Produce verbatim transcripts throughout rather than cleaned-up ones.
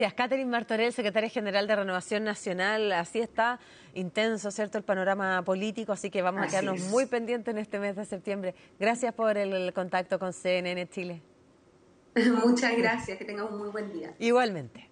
Gracias, Catherine Martorell, secretaria general de Renovación Nacional. Así está intenso, ¿cierto?, el panorama político, así que vamos así a quedarnos es. muy pendientes en este mes de septiembre. Gracias por el, el contacto con C N N Chile. Muchas gracias, que tengan un muy buen día. Igualmente.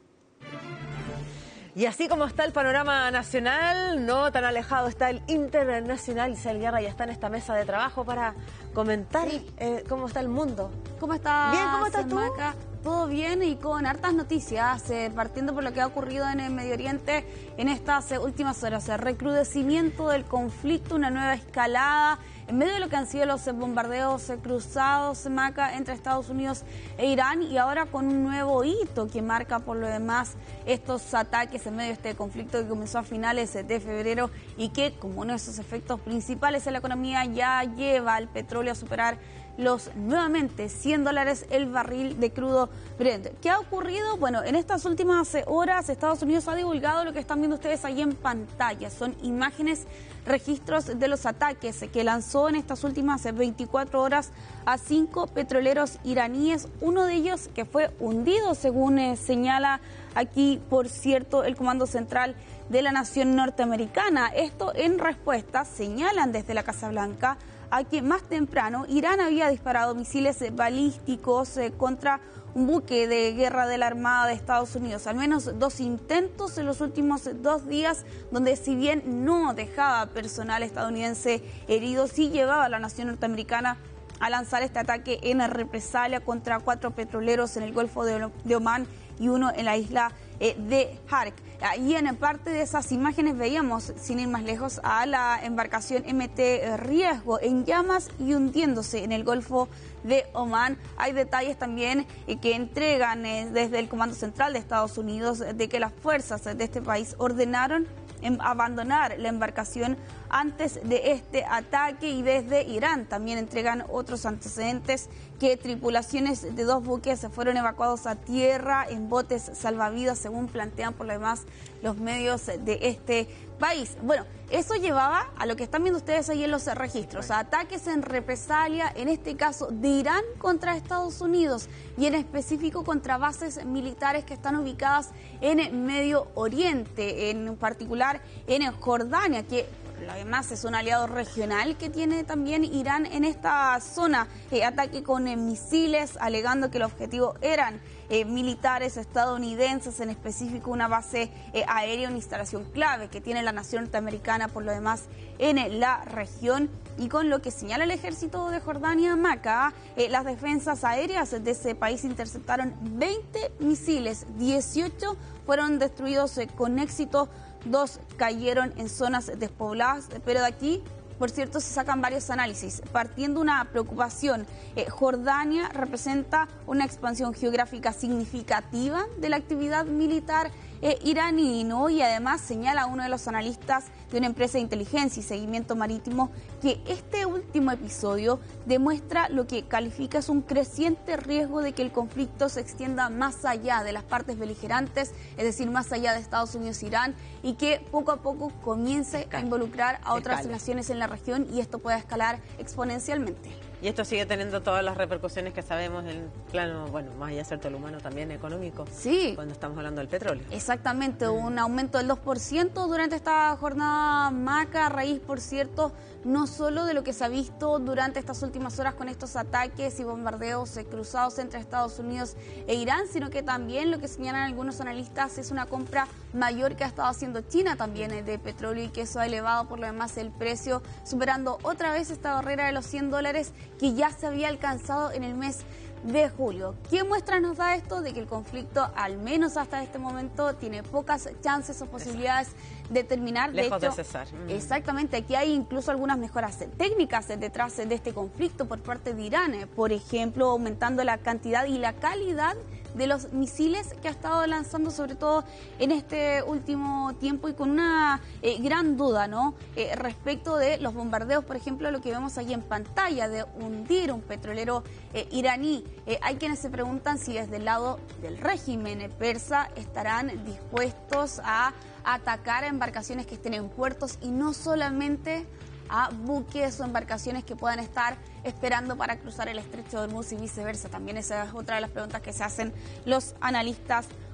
Y así como está el panorama nacional, no tan alejado está el internacional. Isabel Guerra ya está en esta mesa de trabajo para comentar sí. eh, cómo está el mundo. ¿Cómo estás? Bien, ¿cómo estás tú? Todo bien y con hartas noticias, eh, partiendo por lo que ha ocurrido en el Medio Oriente en estas eh, últimas horas. El recrudecimiento del conflicto, una nueva escalada en medio de lo que han sido los eh, bombardeos eh, cruzados, Maca, entre Estados Unidos e Irán, y ahora con un nuevo hito que marca por lo demás estos ataques en medio de este conflicto que comenzó a finales de febrero y que, como uno de sus efectos principales en la economía, ya lleva al petróleo a superar los nuevamente cien dólares el barril de crudo Brent. ¿Qué ha ocurrido? Bueno, en estas últimas horas Estados Unidos ha divulgado lo que están viendo ustedes ahí en pantalla. Son imágenes, registros de los ataques que lanzó en estas últimas veinticuatro horas a cinco petroleros iraníes, uno de ellos que fue hundido, según eh, señala aquí, por cierto, el Comando Central de la Nación Norteamericana. Esto en respuesta, señalan desde la Casa Blanca, a que más temprano Irán había disparado misiles balísticos eh, contra un buque de guerra de la Armada de Estados Unidos. Al menos dos intentos en los últimos dos días, donde si bien no dejaba personal estadounidense herido, sí llevaba a la nación norteamericana a lanzar este ataque en represalia contra cuatro petroleros en el Golfo de, de Omán y uno en la isla eh, de Hark. Y en parte de esas imágenes veíamos, sin ir más lejos, a la embarcación M T Riesgo en llamas y hundiéndose en el Golfo de Omán. Hay detalles también eh, que entregan eh, desde el Comando Central de Estados Unidos de que las fuerzas de este país ordenaron en abandonar la embarcación antes de este ataque, y desde Irán también entregan otros antecedentes, que tripulaciones de dos buques se fueron evacuados a tierra en botes salvavidas, según plantean por lo demás los medios de este país. Bueno, eso llevaba a lo que están viendo ustedes ahí en los registros, a ataques en represalia, en este caso de Irán contra Estados Unidos y en específico contra bases militares que están ubicadas en Medio Oriente, en particular en Jordania, que además es un aliado regional que tiene también Irán en esta zona. Eh, ataque con eh, misiles, alegando que el objetivo eran eh, militares estadounidenses, en específico una base eh, aérea, una instalación clave que tiene la nación norteamericana por lo demás en eh, la región. Y con lo que señala el ejército de Jordania, Maca, eh, las defensas aéreas de ese país interceptaron veinte misiles, dieciocho fueron destruidos eh, con éxito, dos cayeron en zonas despobladas, pero de aquí, por cierto, se sacan varios análisis, partiendo una preocupación. Eh, Jordania representa una expansión geográfica significativa de la actividad militar eh, iraní, ¿no? Y además señala uno de los analistas de una empresa de inteligencia y seguimiento marítimo que este último episodio demuestra lo que califica es un creciente riesgo de que el conflicto se extienda más allá de las partes beligerantes, es decir, más allá de Estados Unidos e Irán, y que poco a poco comience a involucrar a otras naciones en la región, y esto puede escalar exponencialmente. Y esto sigue teniendo todas las repercusiones que sabemos en el plano, bueno, más allá de ser lo humano, también económico. Sí. Cuando estamos hablando del petróleo. Exactamente, un aumento del dos por ciento durante esta jornada, Maca, a raíz, por cierto, no solo de lo que se ha visto durante estas últimas horas con estos ataques y bombardeos eh, cruzados entre Estados Unidos e Irán, sino que también lo que señalan algunos analistas es una compra mayor que ha estado haciendo China también eh, de petróleo, y que eso ha elevado por lo demás el precio, superando otra vez esta barrera de los cien dólares que ya se había alcanzado en el mes de julio. ¿Qué muestra nos da esto? De que el conflicto, al menos hasta este momento, tiene pocas chances o posibilidades Exacto. de terminar. Lejos de, hecho, de cesar. Mm. Exactamente, aquí hay incluso algunas mejoras técnicas detrás de este conflicto por parte de Irán, por ejemplo, aumentando la cantidad y la calidad de los misiles que ha estado lanzando, sobre todo en este último tiempo, y con una eh, gran duda, ¿no? Eh, respecto de los bombardeos, por ejemplo, lo que vemos ahí en pantalla, de hundir un petrolero eh, iraní. Eh, hay quienes se preguntan si desde el lado del régimen persa estarán dispuestos a atacar a embarcaciones que estén en puertos y no solamente a buques o embarcaciones que puedan estar esperando para cruzar el estrecho de Hormuz y viceversa. También esa es otra de las preguntas que se hacen los analistas